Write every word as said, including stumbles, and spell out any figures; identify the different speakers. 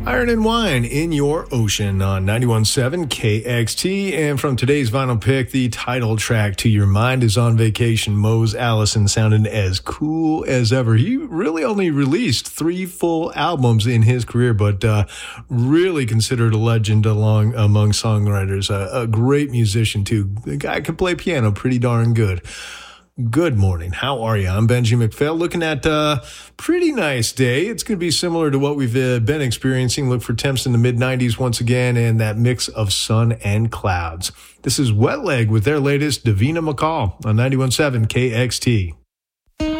Speaker 1: Iron and Wine in Your Ocean on ninety-one point seven K X T. And from today's vinyl pick, the title track, To Your Mind Is on Vacation. Mose Allison sounding as cool as ever. He really only released three full albums in his career, but uh, really considered a legend along among songwriters. A, a great musician, too. The guy could play piano pretty darn good. Good morning. How are you? I'm Benji McPhail, looking at a pretty nice day. It's going to be similar to what we've uh, been experiencing. Look for temps in the mid nineties once again and that mix of sun and clouds. This is Wet Leg with their latest Davina McCall on ninety-one point seven K X T.